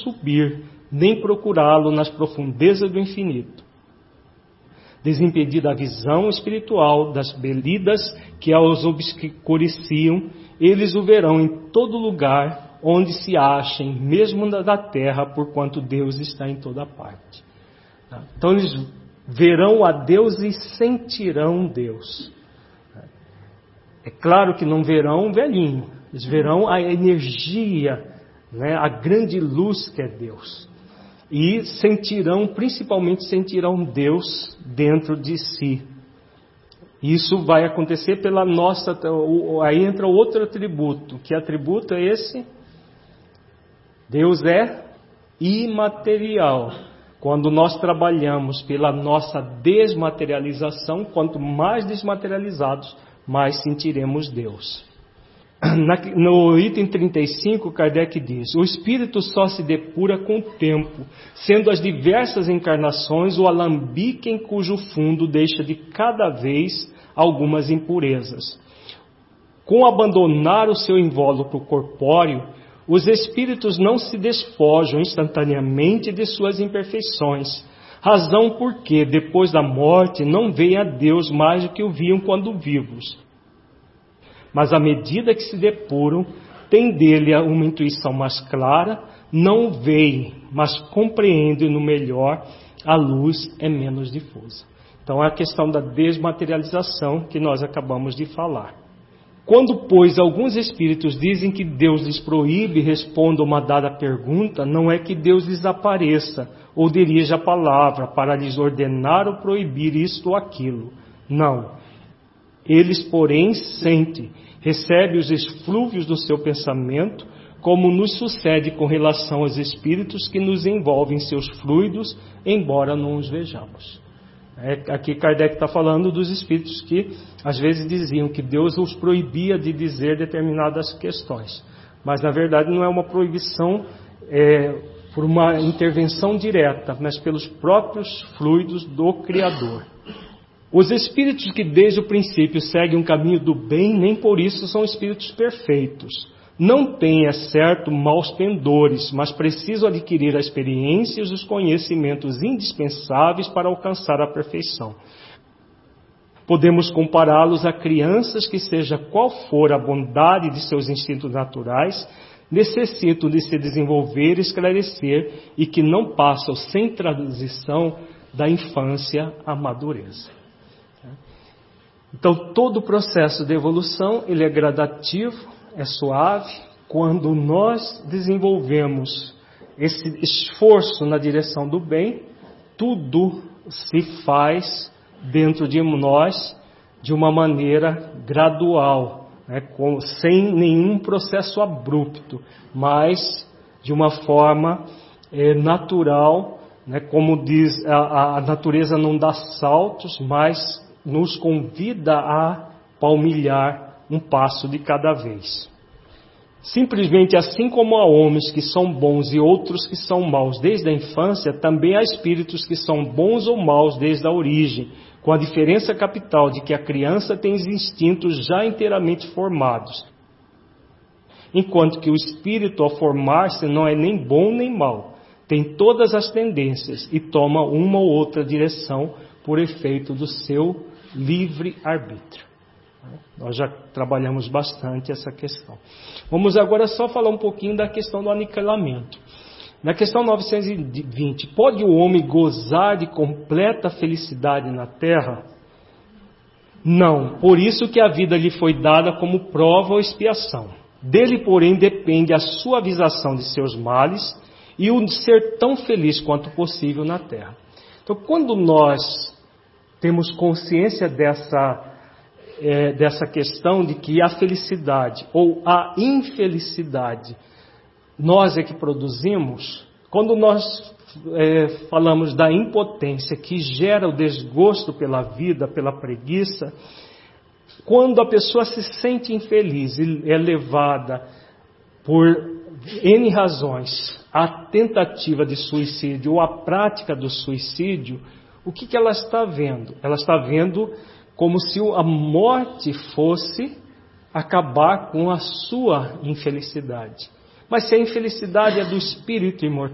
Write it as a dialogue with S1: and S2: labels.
S1: subir, nem procurá-lo nas profundezas do infinito. Desimpedida a visão espiritual das belidas que os obscureciam, eles o verão em todo lugar onde se achem, mesmo da terra, porquanto Deus está em toda parte. Então eles verão a Deus e sentirão Deus. É claro que não verão um velhinho, eles verão a energia, né, a grande luz que é Deus. E principalmente sentirão Deus dentro de si. Isso vai acontecer pela nossa... Aí entra outro atributo. Que atributo é esse? Deus é imaterial. Quando nós trabalhamos pela nossa desmaterialização, quanto mais desmaterializados, mais sentiremos Deus. No item 35, Kardec diz: o espírito só se depura com o tempo, sendo as diversas encarnações o alambique em cujo fundo deixa de cada vez algumas impurezas. Com abandonar o seu invólucro corpóreo, os espíritos não se despojam instantaneamente de suas imperfeições, razão porque, depois da morte, não veem a Deus mais do que o viam quando vivos. Mas à medida que se depuram, têm dele uma intuição mais clara, não veem, mas compreendem-no melhor, a luz é menos difusa. Então é a questão da desmaterialização que nós acabamos de falar. Quando, pois, alguns espíritos dizem que Deus lhes proíbe respondam uma dada pergunta, não é que Deus lhes apareça ou dirija a palavra para lhes ordenar ou proibir isto ou aquilo. Não. Eles, porém, sentem, recebem os eflúvios do seu pensamento, como nos sucede com relação aos espíritos que nos envolvem em seus fluidos, embora não os vejamos. Aqui Kardec está falando dos espíritos que às vezes diziam que Deus os proibia de dizer determinadas questões. Mas na verdade não é uma proibição por uma intervenção direta, mas pelos próprios fluidos do Criador. Os espíritos que desde o princípio seguem um caminho do bem, nem por isso são espíritos perfeitos. Não têm, é certo, maus pendores, mas precisam adquirir a experiência e os conhecimentos indispensáveis para alcançar a perfeição. Podemos compará-los a crianças que, seja qual for a bondade de seus instintos naturais, necessitam de se desenvolver e esclarecer e que não passam sem transição da infância à madureza. Então, todo o processo de evolução, ele é gradativo, é suave. Quando nós desenvolvemos esse esforço na direção do bem, tudo se faz dentro de nós de uma maneira gradual, né, sem nenhum processo abrupto, mas de uma forma natural, né, como diz, a natureza não dá saltos, mas nos convida a palmilhar um passo de cada vez. Simplesmente assim como há homens que são bons e outros que são maus desde a infância, também há espíritos que são bons ou maus desde a origem, com a diferença capital de que a criança tem os instintos já inteiramente formados, enquanto que o espírito, ao formar-se, não é nem bom nem mau, tem todas as tendências e toma uma ou outra direção por efeito do seu livre arbítrio. Nós já trabalhamos bastante essa questão. Vamos agora só falar um pouquinho da questão do aniquilamento. Na questão 920, pode o homem gozar de completa felicidade na terra? Não, por isso que a vida lhe foi dada como prova ou expiação. Dele, porém, depende a suavização de seus males e o ser tão feliz quanto possível na terra. Então, quando nós temos consciência dessa questão de que a felicidade ou a infelicidade nós é que produzimos, quando nós falamos da impotência que gera o desgosto pela vida, pela preguiça, quando a pessoa se sente infeliz e é levada por N razões à tentativa de suicídio ou à prática do suicídio, o que ela está vendo? Ela está vendo como se a morte fosse acabar com a sua infelicidade. Mas se a infelicidade é do espírito imortal,